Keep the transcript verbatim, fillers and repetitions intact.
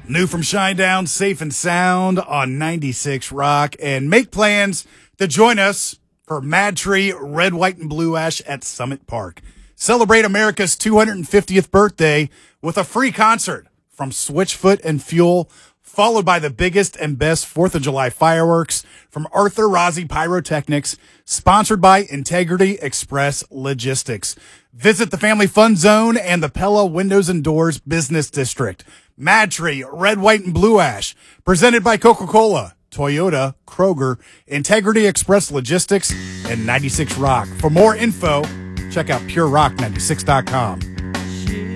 New from Shinedown, safe and sound on ninety-six Rock. And make plans to join us for Mad Tree Red, White, and Blue Ash at Summit Park. Celebrate America's two hundred fiftieth birthday with a free concert from Switchfoot and Fuel, followed by the biggest and best fourth of July fireworks from Arthur Rossi Pyrotechnics, sponsored by Integrity Express Logistics. Visit the Family Fun Zone and the Pella Windows and Doors Business District. Mad Tree, Red, White, and Blue Ash, presented by Coca-Cola, Toyota, Kroger, Integrity Express Logistics, and ninety-six Rock. For more info, check out pure rock ninety-six dot com.